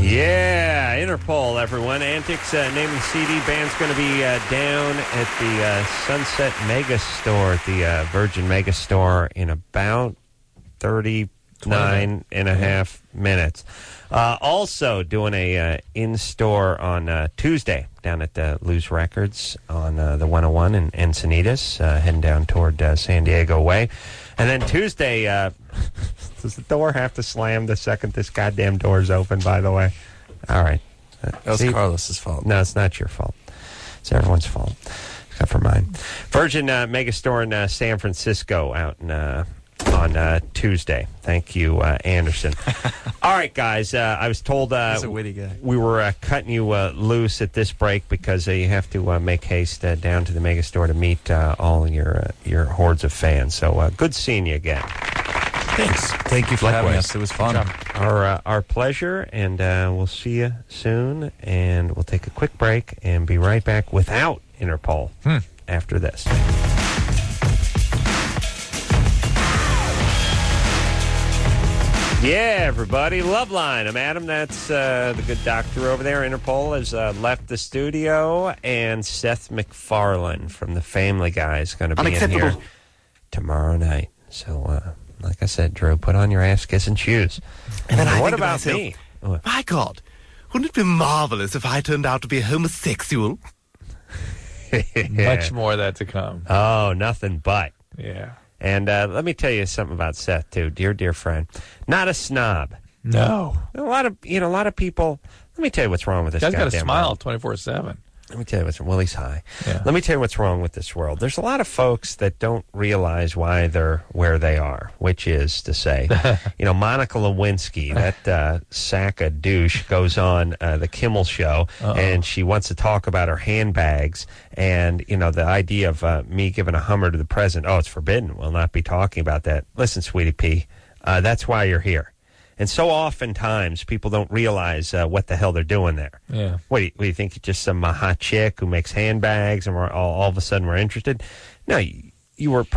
Yeah, Interpol, everyone. Antics, name of the CD. Band's going to be down at the Sunset Mega Store, at the Virgin Mega Store, in about 39 and a half minutes. Also doing a in-store on Tuesday down at Lose Records on the 101 in Encinitas, heading down toward San Diego way. And then Tuesday, does the door have to slam the second this goddamn door's open, by the way? All right. That was Carlos's fault. No, it's not your fault. It's everyone's fault, except for mine. Virgin Mega Store in San Francisco out in, on Tuesday. Thank you, Anderson. All right, guys. I was told He's a witty guy. we were cutting you loose at this break because you have to make haste down to the Mega Store to meet all your hordes of fans. So good seeing you again. Thanks. Thank you for having us. It was fun. Our pleasure, and we'll see you soon. And we'll take a quick break and be right back without Interpol after this. Yeah, everybody. Loveline. I'm Adam. That's the good doctor over there. Interpol has left the studio, and Seth MacFarlane from The Family Guy is going to be in here tomorrow night. So, like I said, Drew, put on your ass-kissing shoes. And then what about me? My God, wouldn't it be marvelous if I turned out to be homosexual? Much more of that to come. Oh, nothing but. Yeah. And let me tell you something about Seth, too, dear friend. Not a snob. No. A lot of people. Let me tell you what's wrong with this guy. Guy's got a smile 24/7. Let me tell you what's wrong. Well, he's high. Yeah. Let me tell you what's wrong with this world. There's a lot of folks that don't realize why they're where they are, which is to say, Monica Lewinsky, that sack of douche, goes on the Kimmel show, and she wants to talk about her handbags, and, the idea of me giving a Hummer to the president, it's forbidden. We'll not be talking about that. Listen, sweetie pea, that's why you're here. And so oftentimes people don't realize what the hell they're doing there. Yeah. What do you think? You're just some hot chick who makes handbags and all of a sudden we're interested? No, you were